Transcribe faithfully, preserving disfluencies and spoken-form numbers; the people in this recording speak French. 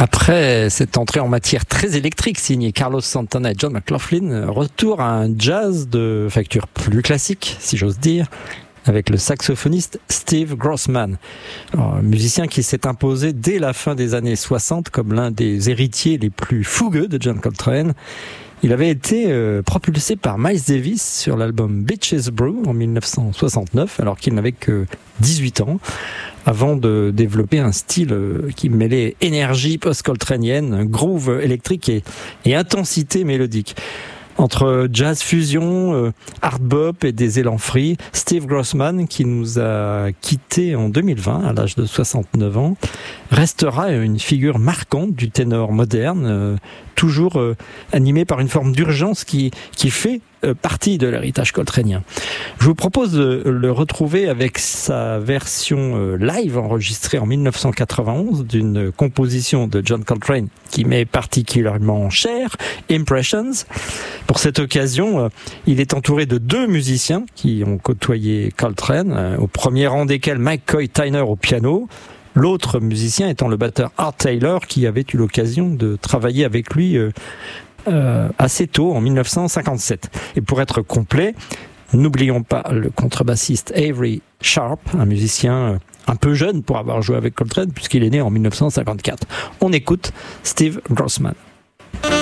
Après cette entrée en matière très électrique signée Carlos Santana et John McLaughlin, retour à un jazz de facture plus classique, si j'ose dire, avec le saxophoniste Steve Grossman, alors, un musicien qui s'est imposé dès la fin des années soixante comme l'un des héritiers les plus fougueux de John Coltrane. Il avait été euh, propulsé par Miles Davis sur l'album Bitches Brew en dix-neuf cent soixante-neuf, alors qu'il n'avait que dix-huit ans, avant de développer un style euh, qui mêlait énergie post-coltranienne, groove électrique et, et intensité mélodique. Entre jazz fusion, euh, hard bop et des élans free, Steve Grossman, qui nous a quittés en deux mille vingt à l'âge de soixante-neuf ans, restera une figure marquante du ténor moderne, euh, toujours euh, animé par une forme d'urgence qui, qui fait euh, partie de l'héritage coltranien. Je vous propose de le retrouver avec sa version euh, live enregistrée en dix-neuf cent quatre-vingt-onze d'une composition de John Coltrane qui m'est particulièrement chère, Impressions. Pour cette occasion, euh, il est entouré de deux musiciens qui ont côtoyé Coltrane, euh, au premier rang desquels McCoy Tyner au piano, l'autre musicien étant le batteur Art Taylor, qui avait eu l'occasion de travailler avec lui euh, euh, assez tôt, en dix-neuf cent cinquante-sept. Et pour être complet, n'oublions pas le contrebassiste Avery Sharp, un musicien euh, un peu jeune pour avoir joué avec Coltrane, puisqu'il est né en dix-neuf cent cinquante-quatre. On écoute Steve Grossman.